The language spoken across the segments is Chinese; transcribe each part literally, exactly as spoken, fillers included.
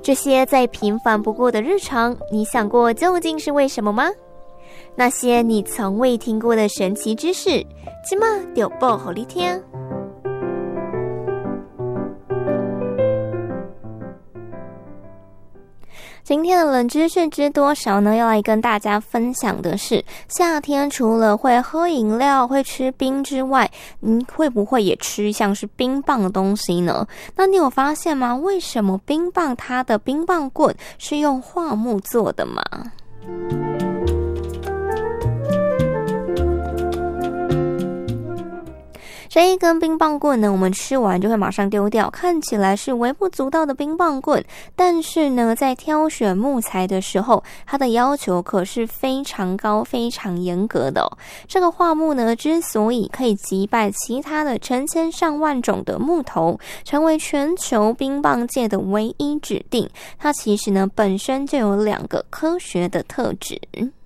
这些再平凡不过的日常，你想过究竟是为什么吗？那些你从未听过的神奇知识，今晚就报给你听。今天的冷知识知多少呢？要来跟大家分享的是，夏天除了会喝饮料、会吃冰之外，你会不会也吃像是冰棒的东西呢？那你有发现吗？为什么冰棒它的冰棒棍是用桦木做的吗？这一根冰棒棍呢，我们吃完就会马上丢掉，看起来是微不足道的冰棒棍，但是呢，在挑选木材的时候，它的要求可是非常高、非常严格的哦。这个桦木呢，之所以可以击败其他的成千上万种的木头，成为全球冰棒界的唯一指定，它其实呢，本身就有两个科学的特质。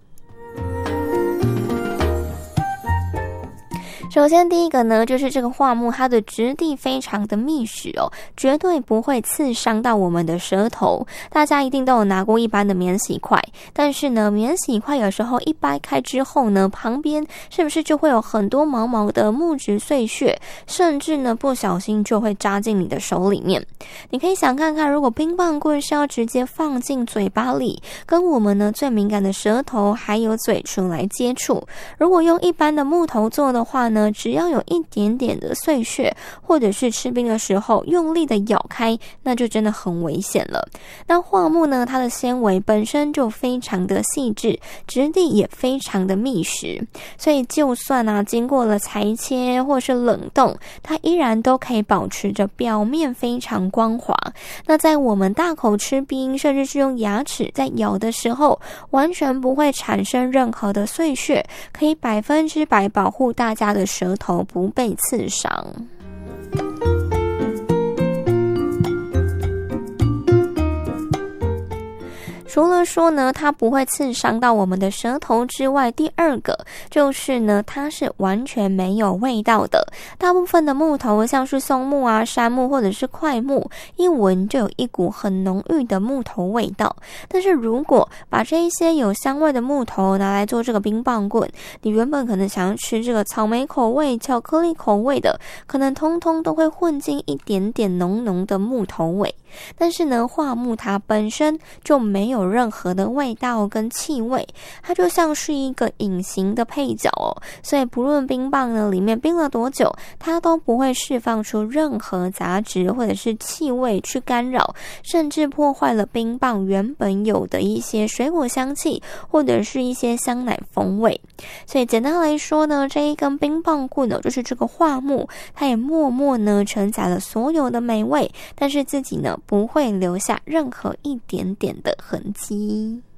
首先第一个呢，就是这个桦木它的质地非常的密实哦，绝对不会刺伤到我们的舌头。大家一定都有拿过一般的免洗筷，但是呢，免洗筷有时候一掰开之后呢，旁边是不是就会有很多毛毛的木质碎屑，甚至呢不小心就会扎进你的手里面。你可以想看看，如果冰棒棍是要直接放进嘴巴里，跟我们呢最敏感的舌头还有嘴唇来接触，如果用一般的木头做的话呢，只要有一点点的碎屑，或者是吃冰的时候用力的咬开，那就真的很危险了。那桦木呢，它的纤维本身就非常的细致，质地也非常的密实，所以就算啊经过了裁切或是冷冻，它依然都可以保持着表面非常光滑。那在我们大口吃冰，甚至是用牙齿在咬的时候，完全不会产生任何的碎屑，可以百分之百保护大家的舌头不被刺伤。除了说呢，它不会刺伤到我们的舌头之外，第二个就是呢，它是完全没有味道的。大部分的木头，像是松木啊、杉木或者是桧木，一闻就有一股很浓郁的木头味道。但是如果把这一些有香味的木头拿来做这个冰棒棍，你原本可能想要吃这个草莓口味、巧克力口味的，可能通通都会混进一点点浓浓的木头味。但是呢，桦木它本身就没有任何的味道跟气味，它就像是一个隐形的配角哦，所以不论冰棒呢里面冰了多久，它都不会释放出任何杂质或者是气味去干扰，甚至破坏了冰棒原本有的一些水果香气或者是一些香奶风味。所以简单来说呢，这一根冰棒棍呢，就是这个桦木，它也默默呢承载了所有的美味，但是自己呢不会留下任何一点点的痕迹。